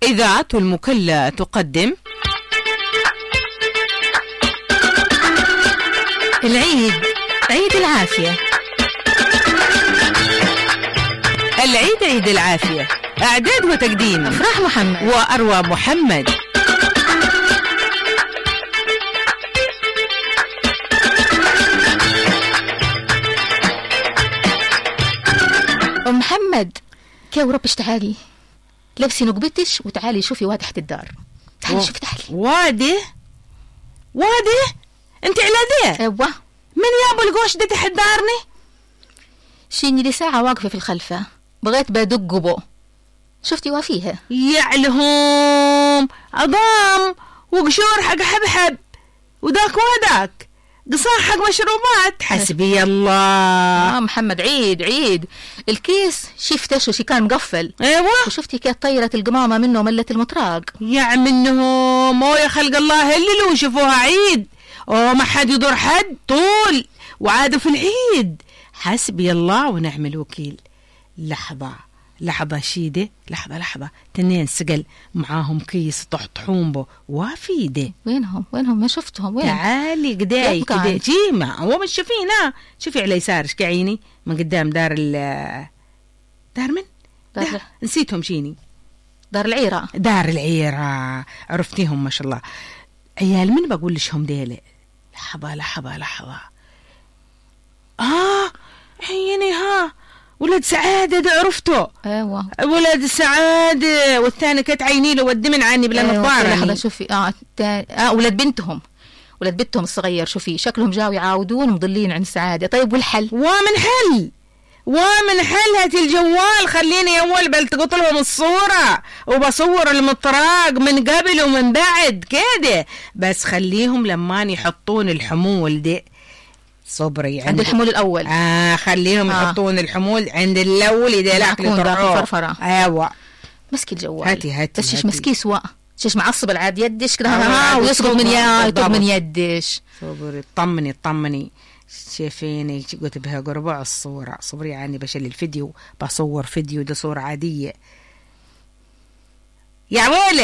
إذاعة المكلا تقدم العيد، عيد العافية. العيد عيد العافية، إعداد وتقديم أفراح محمد وأروى محمد. أم محمد كيف وربش تعالي لبسي نقبتش وتعالي شوفي واد تحت الدار. تعالي شوفي تعالي. وادي انت على ذي؟ ايوه. من يابو القوش ده تحت دارني؟ شيني لي ساعة واقفة في الخلفة، بغيت بدق بو، شفتي وافيها يعلهم عظام وقشور حق حبحب وذاك وهداك قصاح حق مشروبات. حسبي الله. محمد عيد الكيس شفته شو كان مقفل. ايوه. وشفتي كيف طيرت القمامة منه ملت المطراق. يا منهم يا خلق الله اللي لو شوفوها عيد ما حد يضر حد طول وعادوا في العيد. حسبي الله ونعم الوكيل. لحظة شيدة، لحظة تنين سقل معاهم كيس طحطحون بو وافيدة. وينهم ما شفتهم. وين؟ تعالي قداي جيمة هو مش شوفينا. شوفي على يسارش كعيني من قدام دار من؟ نسيتهم شيني. دار العيرة. عرفتيهم ما شاء الله. عيال من بقول لشهم ديلة. لحظة عيني ولد سعادة ده عرفته. ايوه ولد سعادة، والثاني كانت عيني له ودي من عني بلا نظارة. لحظة شوفي ولد بنتهم الصغير، شوفي شكلهم جاوا يعاودون مضلين عن سعادة. طيب والحل؟ ومن حل هاتي الجوال خليني اول بلتقط لهم الصورة وبصور المطراق من قبل ومن بعد كده، بس خليهم لما يحطون الحمول دي صبري عند الحمول الأول. خليهم يحطون الحمول عند الأول إذا الأكل فرفرة. أيوة. مسكي الجوال. هاتي بس شيش مسكي سواء شيش معصب العاد يدش كده ويسقط من يدش. صبري طمني شايفيني قلت بها قربع الصورة. صبري عني بشيل الفيديو بصور فيديو ده صورة عادية. يا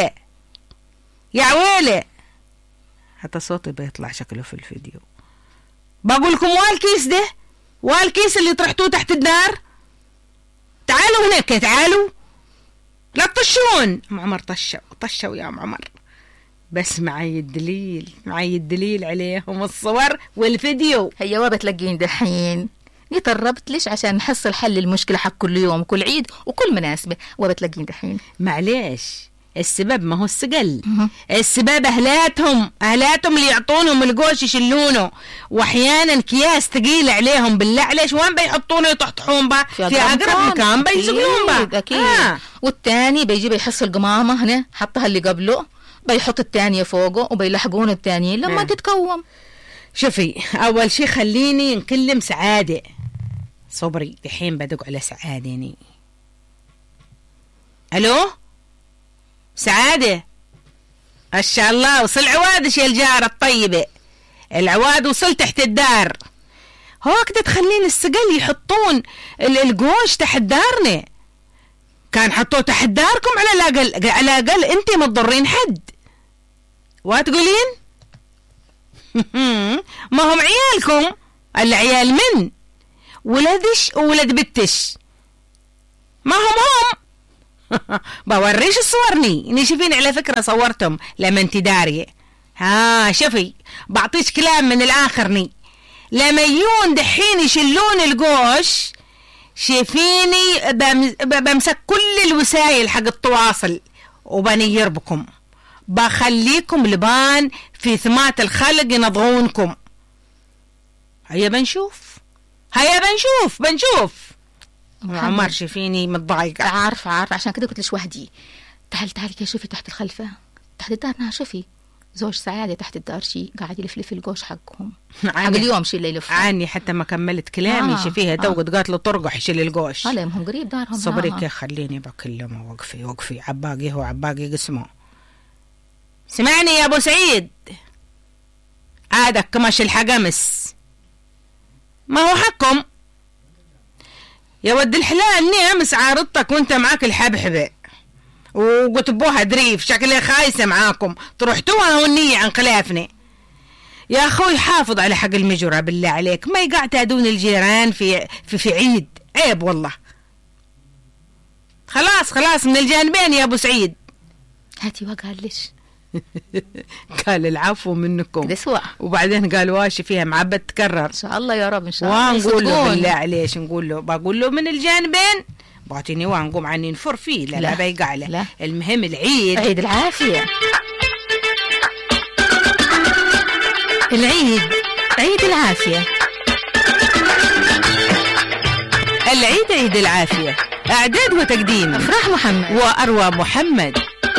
ويلي حتى صوتي بيطلع شكله في الفيديو. بقول لكم والكيس اللي طرحتوه تحت الدار. تعالوا هناك تعالوا لا تطشون. عمر طشوا يا عمر، بس معي الدليل عليهم الصور والفيديو. هيا وابا تلاقين دحين قربت ليش عشان نحصل حل المشكلة حق كل يوم كل عيد وكل مناسبة. وابا تلاقين دحين معليش السبب ما هو السقل. السبب أهلاتهم اللي يعطونهم القوش يشلونه، واحيانا اكياس ثقيله عليهم. بالله عليش وين بيحطونه يطحطحون با في اقرب مكان بيسقلون با اكيد. والثاني بيجي بيحص القمامه هنا حطها اللي قبله، بيحط الثانيه فوقه وبيلحقون الثانيين لما تتكوم. شوفي اول شي خليني نكلم سعاده. صبري الحين بدق على سعادة. الو سعادة، ما شاء الله وصل عوادش يا الجارة الطيبة. العواد وصل تحت الدار. هو كده تخلين السقل يحطون القوش تحت دارنا. كان حطوه تحت داركم على الأقل انت ما تضرين حد. وتقولين ما هم عيالكم. العيال من ولدش وولد بتش ما هم بوريش الصورني شوفين على فكرة صورتم لما انت دارية. شوفي بعطيش كلام من الآخرني. لما يجون دحين يشلون القوش شايفيني بمسك كل الوسائل حق التواصل وبنير بكم، بخليكم لبان في ثمات الخلق ينضغونكم. هيا بنشوف عمر شايفيني متضايقة. عارفة عشان كده قلت لش وحدي. تعالي كده شوفي تحت الخلفة تحت الدار. شوفي زوج سعادة تحت الدار شي قاعد يلف القوش حقهم حق اليوم شي اللي يلف عني حتى ما كملت كلامي. شوفيها توقت قالت له ترقح يشيل القوش. هم قريب دارهم. صبرك خليني بكلمه. وقفي عباقي قسمه. سمعني يا ابو سعيد، عادك كمش الحقمس ما هو حقكم يا ود الحلال. امس عارضتك وانت معاك الحبحبة وقتبوها دريف، شكلها خايسة معاكم، طرحتوها والنية عن خلافنا. يا أخوي حافظ على حق المجرى بالله عليك، ما يقع تعدون الجيران في عيد، عيب والله. خلاص من الجانبين يا أبو سعيد. هاتي وقال ليش؟ قال العفو منكم دسوة. وبعدين قال واشي فيها معبد تكرر إن شاء الله يا رب إن شاء الله. ونقول له بالله عليش، بقول له من الجانبين بعطيني وانقوم عني نفر فيه. لا بيقع له. لا. المهم العيد، عيد العافية، عيد العافية، العيد عيد العافية، أعداد وتقديم أفراح محمد وأروى محمد.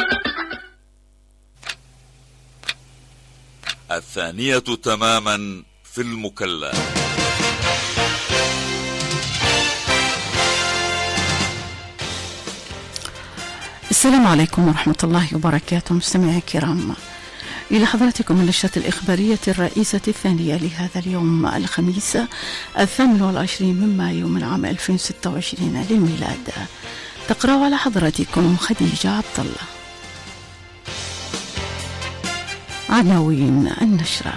الثانية تماما في المكلا. السلام عليكم ورحمة الله وبركاته. مستمعي الكرام، إلى حضراتكم النشرة الإخبارية الرئيسة الثانية لهذا اليوم الخميس 28 من مايو من عام 2026 للميلاد. تقرأ على حضراتكم خديجة عبد الله. عناوين النشرة: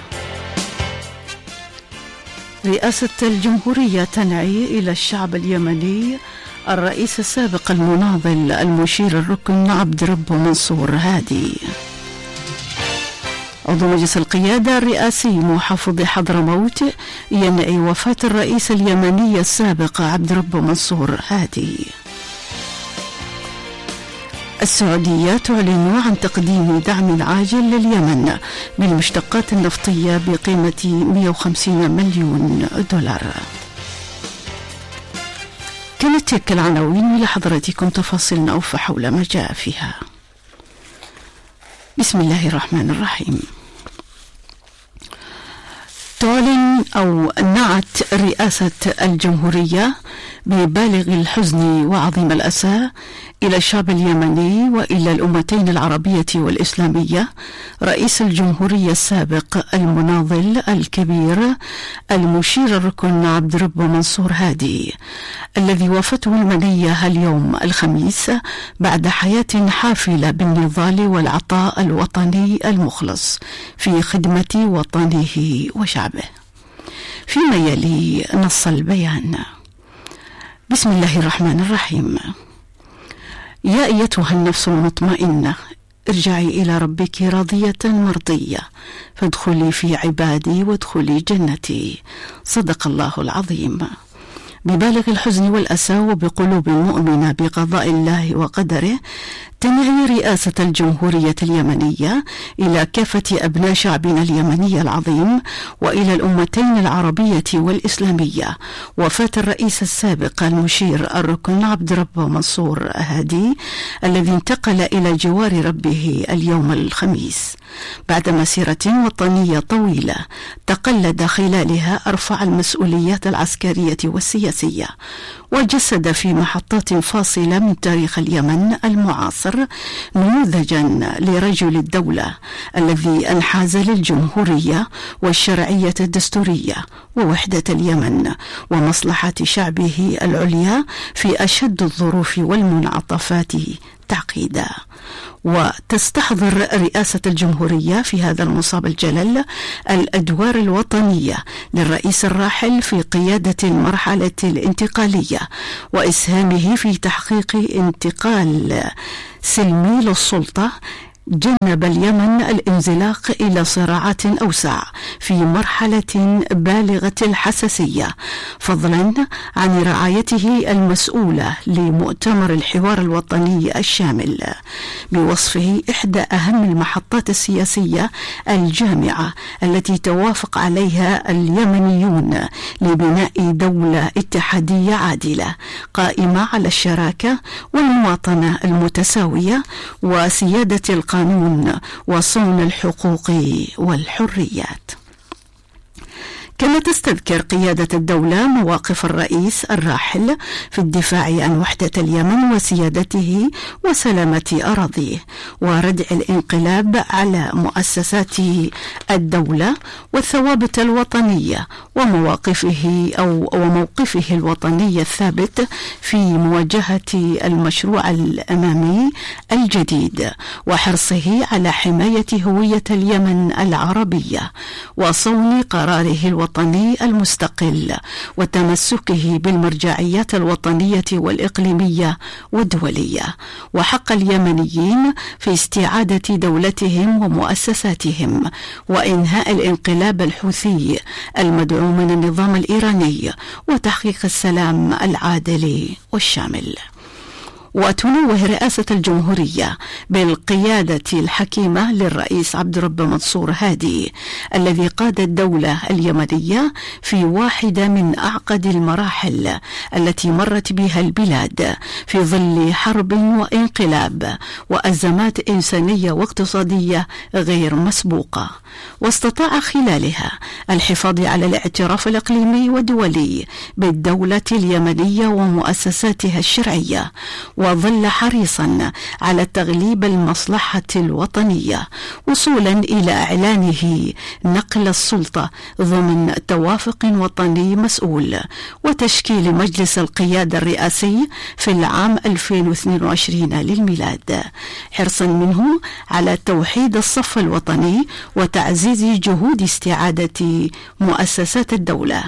رئاسة الجمهورية تنعي إلى الشعب اليمني الرئيس السابق المناضل المشير الركن عبد ربه منصور هادي. عضو مجلس القيادة الرئاسي محافظ حضرموت ينعي وفاة الرئيس اليمني السابق عبد ربه منصور هادي. السعودية تعلن عن تقديم دعم عاجل لليمن بالمشتقات النفطية بقيمة 150 مليون دولار. كانت تلك العناوين، إلى حضراتكم تفاصيل أوفى حول ما جاء فيها. بسم الله الرحمن الرحيم. تعلن أو نعت رئاسة الجمهورية ببالغ الحزن وعظيم الأسى إلى الشعب اليمني وإلى الأمتين العربية والإسلامية رئيس الجمهورية السابق المناضل الكبير المشير الركن عبد ربه منصور هادي، الذي وافته المنية اليوم الخميس بعد حياة حافلة بالنضال والعطاء الوطني المخلص في خدمة وطنه وشعبه. فيما يلي نص البيان: بسم الله الرحمن الرحيم. يا أيتها النفس المطمئنة، ارجعي إلى ربك راضية مرضية، فادخلي في عبادي وادخلي جنتي. صدق الله العظيم. ببالغ الحزن والأسى وبقلوب مؤمنة بقضاء الله وقدره، تنعي رئاسة الجمهورية اليمنية إلى كافة أبناء شعبنا اليمني العظيم وإلى الأمتين العربية والإسلامية وفاة الرئيس السابق المشير الركن عبد ربه منصور هادي، الذي انتقل إلى جوار ربه اليوم الخميس بعد مسيرة وطنية طويلة تقلد خلالها أرفع المسؤوليات العسكرية والسياسية، وجسد في محطات فاصلة من تاريخ اليمن المعاصر نموذجا لرجل الدولة الذي انحاز للجمهورية والشرعية الدستورية ووحدة اليمن ومصلحة شعبه العليا في أشد الظروف والمنعطفات تعقيدا. وتستحضر رئاسة الجمهورية في هذا المصاب الجلل الأدوار الوطنية للرئيس الراحل في قيادة المرحلة الانتقالية وإسهامه في تحقيق انتقال سلمي للسلطة، جنب اليمن الانزلاق إلى صراعات أوسع في مرحلة بالغة الحساسية، فضلا عن رعايته المسؤولة لمؤتمر الحوار الوطني الشامل بوصفه إحدى أهم المحطات السياسية الجامعة التي توافق عليها اليمنيون لبناء دولة اتحادية عادلة قائمة على الشراكة والمواطنة المتساوية وسيادة القانون وصون الحقوق والحريات. كما تستذكر قيادة الدولة مواقف الرئيس الراحل في الدفاع عن وحدة اليمن وسيادته وسلامة أراضيه وردع الانقلاب على مؤسسات الدولة والثوابت الوطنية وموقفه الوطني الثابت في مواجهة المشروع الأمامي الجديد وحرصه على حماية هوية اليمن العربية وصون قراره الوطني المستقل وتمسكه بالمرجعيات الوطنية والإقليمية والدولية وحق اليمنيين في استعادة دولتهم ومؤسساتهم وإنهاء الانقلاب الحوثي المدعوم من النظام الإيراني وتحقيق السلام العادل والشامل. وتنوه رئاسة الجمهورية بالقيادة الحكيمة للرئيس عبد الرب منصور هادي الذي قاد الدولة اليمنية في واحدة من أعقد المراحل التي مرت بها البلاد في ظل حرب وانقلاب وأزمات إنسانية واقتصادية غير مسبوقة، واستطاع خلالها الحفاظ على الاعتراف الإقليمي والدولي بالدولة اليمنية ومؤسساتها الشرعية، وظل حريصا على تغليب المصلحة الوطنية وصولا إلى إعلانه نقل السلطة ضمن توافق وطني مسؤول وتشكيل مجلس القيادة الرئاسي في العام 2022 للميلاد، حرصا منه على توحيد الصف الوطني وتعزيز جهود استعادة مؤسسات الدولة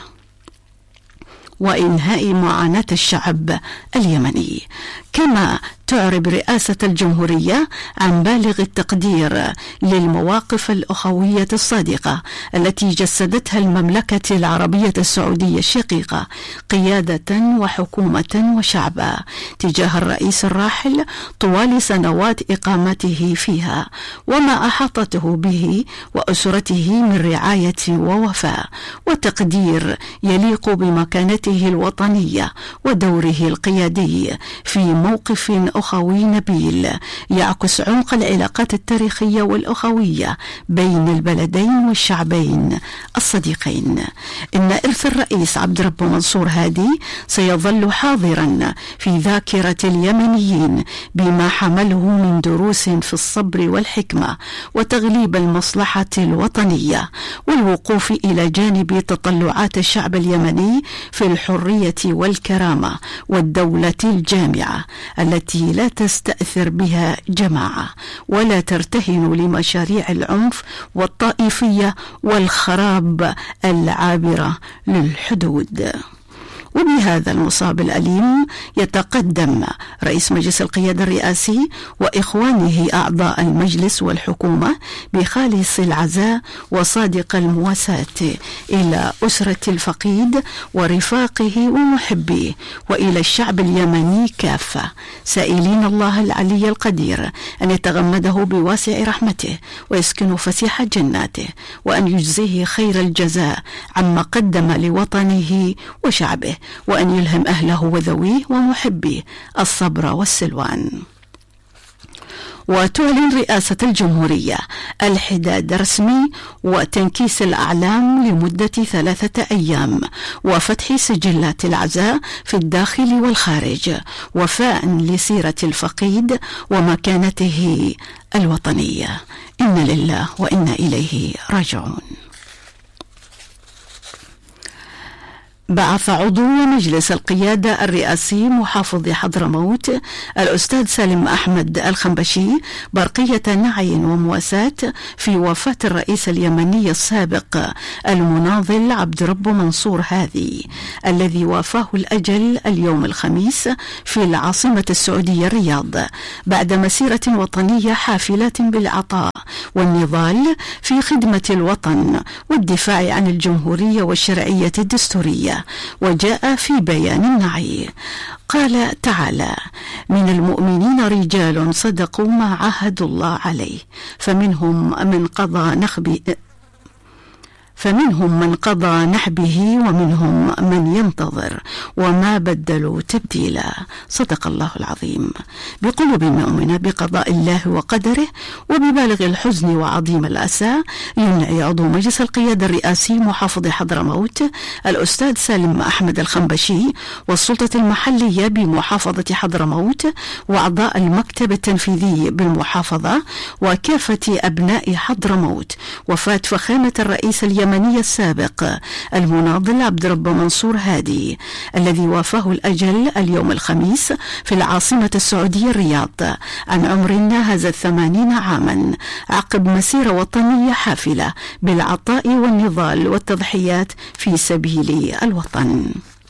وإنهاء معاناة الشعب اليمني. كما تعرب رئاسة الجمهورية عن بالغ التقدير للمواقف الأخوية الصادقة التي جسدتها المملكة العربية السعودية الشقيقة قيادة وحكومة وشعبا تجاه الرئيس الراحل طوال سنوات إقامته فيها وما أحاطته به وأسرته من رعاية ووفاء وتقدير يليق بمكانته الوطنية ودوره القيادي في موقف أخوي نبيل يعكس عمق العلاقات التاريخية والأخوية بين البلدين والشعبين الصديقين. إن إرث الرئيس عبد الرب منصور هادي سيظل حاضرا في ذاكرة اليمنيين بما حمله من دروس في الصبر والحكمة وتغليب المصلحة الوطنية والوقوف إلى جانب تطلعات الشعب اليمني في الحرية والكرامة والدولة الجامعة التي لا تستأثر بها جماعة ولا ترتهن لمشاريع العنف والطائفية والخراب العابرة للحدود. وبهذا المصاب الأليم يتقدم رئيس مجلس القيادة الرئاسي وإخوانه أعضاء المجلس والحكومة بخالص العزاء وصادق المواساة إلى أسرة الفقيد ورفاقه ومحبيه وإلى الشعب اليمني كافة، سائلين الله العلي القدير أن يتغمده بواسع رحمته ويسكن فسيح جناته وأن يجزيه خير الجزاء عما قدم لوطنه وشعبه وأن يلهم أهله وذويه ومحبيه الصبر والسلوان. وتعلن رئاسة الجمهورية الحداد رسمي وتنكيس الأعلام لمدة 3 أيام وفتح سجلات العزاء في الداخل والخارج وفاء لسيرة الفقيد ومكانته الوطنية. إنا لله وإنا إليه راجعون. بعث عضو مجلس القيادة الرئاسي محافظ حضرموت الأستاذ سالم أحمد الخنبشي برقية نعي ومواساة في وفاة الرئيس اليمني السابق المناضل عبد الرب منصور هادي الذي وافاه الأجل اليوم الخميس في العاصمة السعودية الرياض بعد مسيرة وطنية حافلة بالعطاء والنضال في خدمة الوطن والدفاع عن الجمهورية والشرعية الدستورية. وجاء في بيان النعي قال تعالى: من المؤمنين رجال صدقوا ما عاهدوا الله عليه فمنهم من قضى فمنهم من قضى نحبه ومنهم من ينتظر وما بدلوا تبديلا. صدق الله العظيم. بقلوب مؤمنة بقضاء الله وقدره وببالغ الحزن وعظيم الأسى ينعي عضو مجلس القيادة الرئاسي محافظ حضرموت الأستاذ سالم أحمد الخنبشي والسلطة المحلية بمحافظة حضرموت وأعضاء المكتب التنفيذي بالمحافظة وكافة أبناء حضرموت وفاة فخامة الرئيس اليمني السابق المناضل عبد رب منصور هادي الذي وافاه الأجل اليوم الخميس في العاصمة السعودية الرياض عن عمر ناهز 80 عاما عقب مسيرة وطنية حافلة بالعطاء والنضال والتضحيات في سبيل الوطن.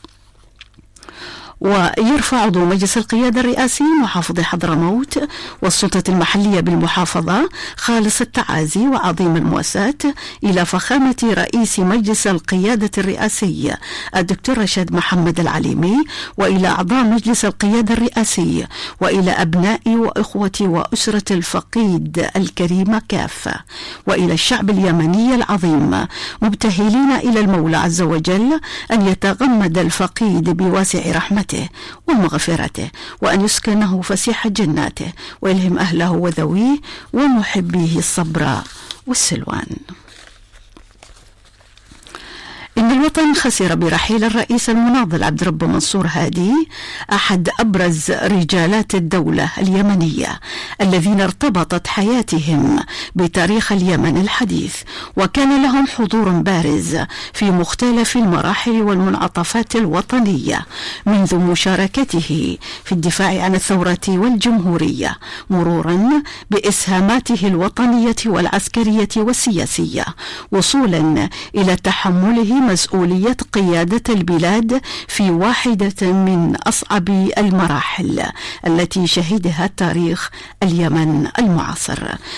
ويرفع عضو مجلس القيادة الرئاسي محافظ حضرموت والسلطة المحلية بالمحافظة خالص التعازي وعظيم المواساة إلى فخامة رئيس مجلس القيادة الرئاسي الدكتور رشاد محمد العليمي وإلى أعضاء مجلس القيادة الرئاسي وإلى أبنائي وإخوتي وأسرة الفقيد الكريمة كافة وإلى الشعب اليمني العظيم مبتهلين إلى المولى عز وجل أن يتغمد الفقيد بواسع رحمته ومغفرته وأن يسكنه فسيح جناته ويلهم أهله وذويه ومحبيه الصبر والسلوان. إن الوطن خسر برحيل الرئيس المناضل عبد رب منصور هادي أحد أبرز رجالات الدولة اليمنية الذين ارتبطت حياتهم بتاريخ اليمن الحديث وكان لهم حضور بارز في مختلف المراحل والمنعطفات الوطنية منذ مشاركته في الدفاع عن الثورة والجمهورية مرورا بإسهاماته الوطنية والعسكرية والسياسية وصولا إلى تحمله مسؤولية قيادة البلاد في واحدة من أصعب المراحل التي شهدها تاريخ اليمن المعاصر.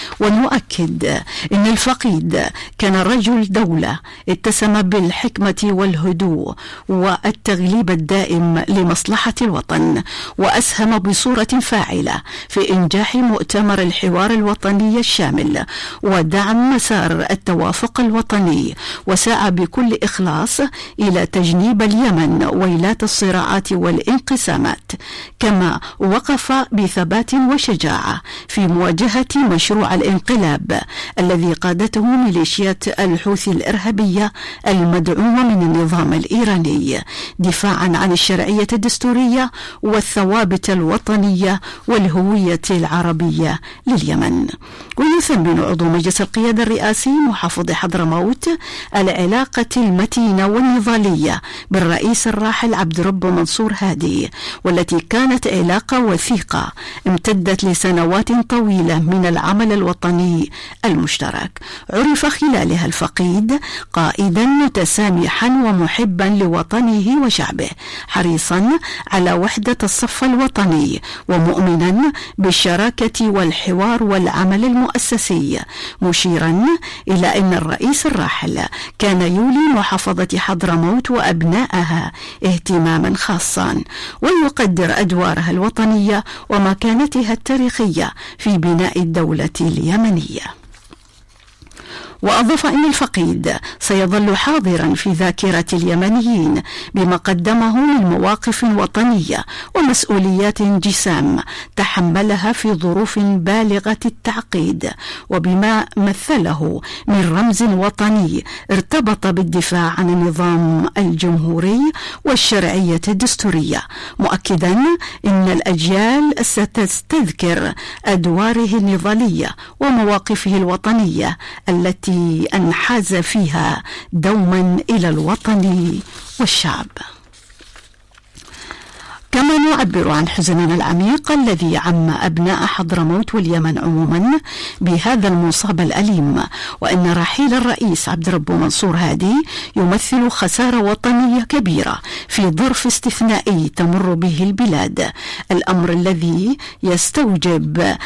ونؤكد أن الفقيد كان رجل دولة اتسم بالحكمة والهدوء والتغليب الدائم لمصلحة الوطن وأسهم بصورة فاعلة في إنجاح مؤتمر الحوار الوطني الشامل ودعم مسار التوافق الوطني وسعى بكل إخلاص إلى تجنيب اليمن ويلات الصراعات والانقسامات كما وقف بثبات وشجاعة في مواجهة مشروع الانقلاب الذي قادته ميليشيات الحوثي الإرهابية المدعومة من النظام الإيراني دفاعا عن الشرعية الدستورية والثوابت الوطنية والهوية العربية لليمن. ويثمن عضو مجلس القيادة الرئاسي محافظ حضرموت العلاقة المتينة والنضالية بالرئيس الراحل عبد رب منصور هادي والتي كانت علاقة وثيقة امتدت لسنوات طويلة من العمل الوطني المشترك عرف خلالها الفقيد قائدا متسامحا ومحبا لوطنه وشعبه حريصا على وحدة الصف الوطني ومؤمنا بالشراكة والحوار والعمل المؤسسي مشيرا إلى أن الرئيس الراحل كان يولي محافظة حضرموت وأبنائها اهتماما خاصا ويقدر أدوارها الوطنية ومكانتها التاريخية في بناء الدولة اليمنية. وأضاف أن الفقيد سيظل حاضرا في ذاكرة اليمنيين بما قدمه من مواقف وطنية ومسؤوليات جسام تحملها في ظروف بالغة التعقيد وبما مثله من رمز وطني ارتبط بالدفاع عن النظام الجمهوري والشرعية الدستورية مؤكدا أن الأجيال ستستذكر أدواره النضالية ومواقفه الوطنية التي أنحاز فيها دوما إلى الوطن والشعب. كما نعبر عن حزننا العميق الذي عم أبناء حضرموت واليمن عموما بهذا المصاب الأليم وأن رحيل الرئيس عبد رب منصور هادي يمثل خسارة وطنية كبيرة في ظرف استثنائي تمر به البلاد الأمر الذي يستوجب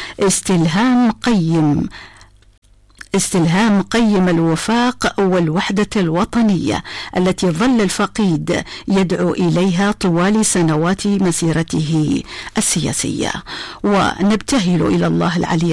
استلهام قيم الوفاق والوحدة الوطنية التي ظل الفقيد يدعو إليها طوال سنوات مسيرته السياسية. ونبتهل إلى الله العلي